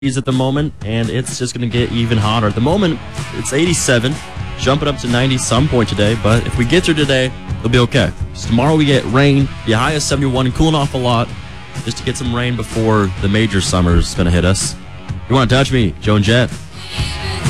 at the moment, and it's just going to get even hotter. At the moment, it's 87, jumping up to 90 some point today, but if we get through today, it'll be okay. So tomorrow we get rain, the high is 71, and cooling off a lot just to get some rain before the major summer is going to hit us. If you want to touch me, Joe and Jet.